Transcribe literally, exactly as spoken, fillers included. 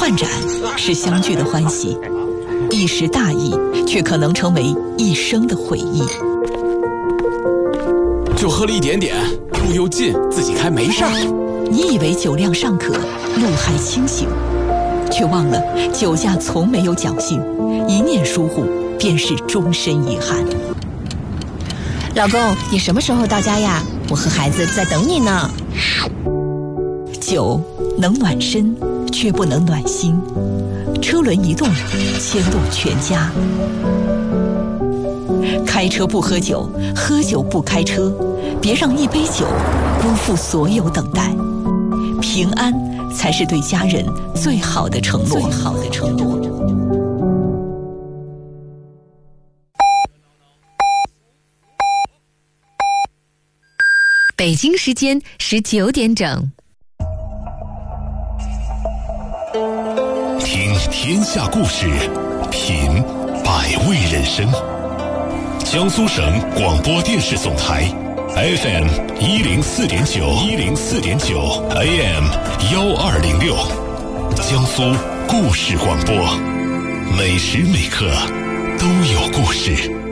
换盏是相聚的欢喜，一时大意却可能成为一生的回忆。 就喝了一点点，路又近，自己开没事儿。 你以为酒量尚可，路还清醒，却忘了酒驾从没有侥幸，一念疏忽便是终身遗憾。 老公，你什么时候到家呀？我和孩子在等你呢。 酒能暖身，却不能暖心。车轮一动，牵动全家。开车不喝酒，喝酒不开车，别让一杯酒辜负所有等待。平安才是对家人最好的承诺。最好的承诺。 北京时间十九点整。 听天下故事，品百味人生。江苏省广播电视总台 F M 一零四点九，一零四点九 A M 幺二零六，江苏故事广播，每时每刻都有故事。